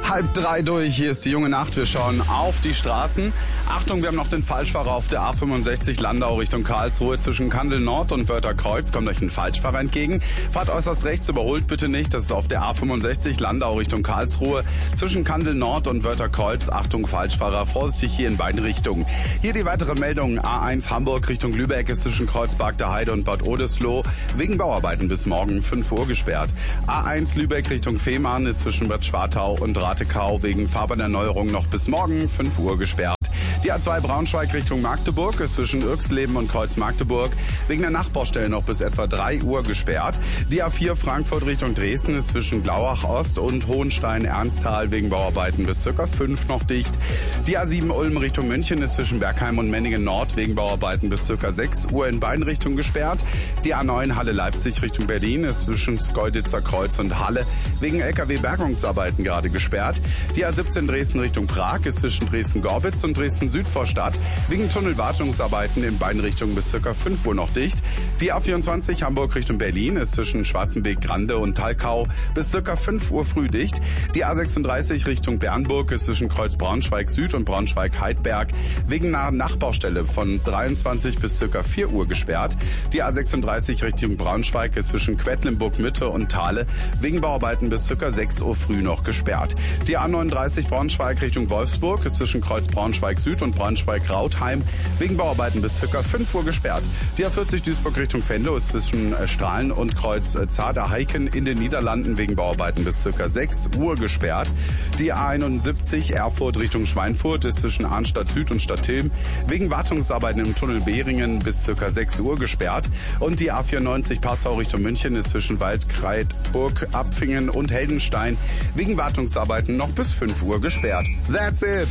2:30 durch, hier ist die junge Nacht, wir schauen auf die Straßen. Achtung, wir haben noch den Falschfahrer auf der A65 Landau Richtung Karlsruhe zwischen Kandel Nord und Wörtherkreuz. Kommt euch ein Falschfahrer entgegen. Fahrt äußerst rechts, überholt bitte nicht. Das ist auf der A65 Landau Richtung Karlsruhe zwischen Kandel Nord und Wörtherkreuz. Achtung, Falschfahrer, vorsichtig hier in beiden Richtungen. Hier die weitere Meldung. A1 Hamburg Richtung Lübeck ist zwischen Kreuzberg der Heide und Bad Oldesloe wegen Bauarbeiten bis morgen 5 Uhr gesperrt. A1 Lübeck Richtung Fehmarn ist zwischen Bad Schwartau und Ratekau wegen Fahrbahnerneuerung noch bis morgen 5 Uhr gesperrt. Die A2 Braunschweig Richtung Magdeburg ist zwischen Irxleben und Kreuz Magdeburg wegen der Nachbaustelle noch bis etwa 3 Uhr gesperrt. Die A4 Frankfurt Richtung Dresden ist zwischen Glauach Ost und Hohenstein-Ernsthal wegen Bauarbeiten bis ca. 5 noch dicht. Die A7 Ulm Richtung München ist zwischen Bergheim und Menningen Nord wegen Bauarbeiten bis ca. 6 Uhr in beiden Richtungen gesperrt. Die A9 Halle Leipzig Richtung Berlin ist zwischen Schkeuditzer Kreuz und Halle wegen LKW-Bergungsarbeiten gerade gesperrt. Die A17 Dresden Richtung Prag ist zwischen Dresden-Gorbitz und Dresden-Südvorstadt wegen Tunnelwartungsarbeiten in beiden Richtungen bis ca. 5 Uhr noch dicht. Die A24 Hamburg Richtung Berlin ist zwischen Schwarzenbeek-Grande und Talkau bis ca. 5 Uhr früh dicht. Die A36 Richtung Bernburg ist zwischen Kreuz Braunschweig Süd und Braunschweig-Heidberg wegen einer Nachbaustelle von 23 bis ca. 4 Uhr gesperrt. Die A36 Richtung Braunschweig ist zwischen Quedlinburg Mitte und Thale wegen Bauarbeiten bis ca. 6 Uhr früh noch gesperrt. Die A39 Braunschweig Richtung Wolfsburg ist zwischen Kreuz Braunschweig Süd und Braunschweig-Rautheim wegen Bauarbeiten bis ca. 5 Uhr gesperrt. Die A40 Duisburg Richtung Venlo ist zwischen Strahlen und Kreuz Zaderheiken in den Niederlanden wegen Bauarbeiten bis ca. 6 Uhr gesperrt. Die A71 Erfurt Richtung Schweinfurt ist zwischen Arnstadt Süd und Stadtilm wegen Wartungsarbeiten im Tunnel Behringen bis ca. 6 Uhr gesperrt. Und die A94 Passau Richtung München ist zwischen Waldkreidburg, Abfingen und Heldenstein wegen Wartungsarbeiten noch bis 5 Uhr gesperrt. That's it!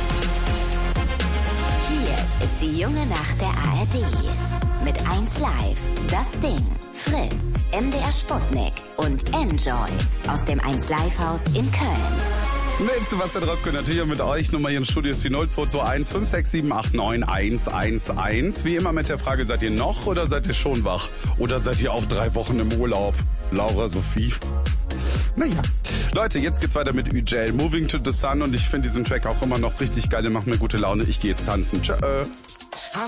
Hier ist die junge Nacht der ARD. Mit 1 Live, Das Ding, Fritz, MDR Sputnik und Enjoy aus dem 1 Live Haus in Köln. Mit Sebastian Röpke natürlich und mit euch. Nummer hier im Studio ist die 0221 567 111. Wie immer mit der Frage, seid ihr noch oder seid ihr schon wach? Oder seid ihr auch 3 Wochen im Urlaub? Laura Sophie. Naja. Leute, jetzt geht's weiter mit Ujel, Moving to the Sun, und ich finde diesen Track auch immer noch richtig geil, der macht mir gute Laune. Ich gehe jetzt tanzen. Tschö.